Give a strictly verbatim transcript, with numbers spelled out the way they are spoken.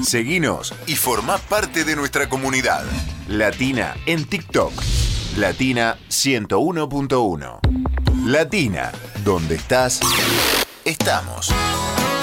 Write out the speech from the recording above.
Seguinos y formá parte de nuestra comunidad. Latina en TikTok. Latina ciento uno punto uno. Latina, donde estás, estamos.